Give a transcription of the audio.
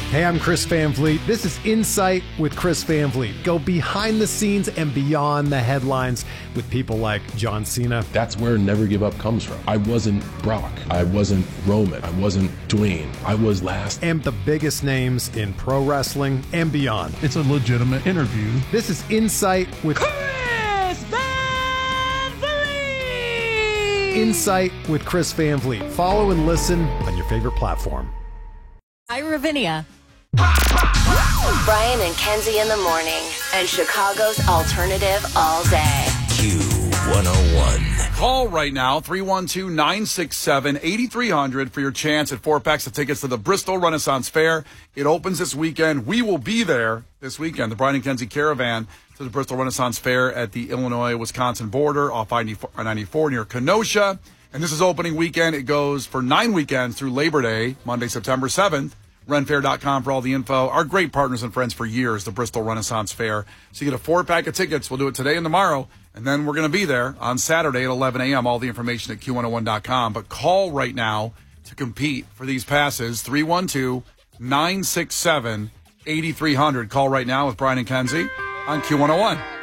Hey, I'm Chris Van Vliet. This is Insight with Chris Van Vliet. Go behind the scenes and beyond the headlines with people like John Cena. That's where Never Give Up comes from. I wasn't Brock. I wasn't Roman. I wasn't Dwayne. I was last. And the biggest names in pro wrestling and beyond. It's a legitimate interview. This is Insight with Chris Van Vliet! Insight with Chris Van Vliet. Follow and listen on your favorite platform. Hi, Ravinia. Brian and Kenzie in the morning, and Chicago's alternative all day. Q101. Call right now, 312-967-8300 for your chance at 4 packs of tickets to the Bristol Renaissance Fair. It opens this weekend. We will be there this weekend, the Brian and Kenzie Caravan to the Bristol Renaissance Fair at the Illinois-Wisconsin border off I-94 near Kenosha. And this is opening weekend. It goes for 9 weekends through Labor Day, Monday, September 7th. Renfair.com for all the info. Our great partners and friends for years, the Bristol Renaissance Fair. So you get a 4-pack of tickets. We'll do it today and tomorrow. And then we're going to be there on Saturday at 11 a.m. All the information at Q101.com. But call right now to compete for these passes. 312-967-8300. Call right now with Brian and Kenzie on Q101.